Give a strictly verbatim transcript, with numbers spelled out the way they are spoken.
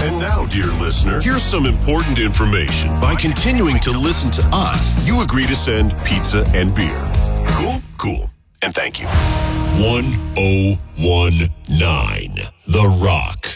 And now, dear listener, here's some important information. By continuing to listen to us, you agree to send pizza and beer. Cool? Cool. And thank you. one oh one nine The Rock.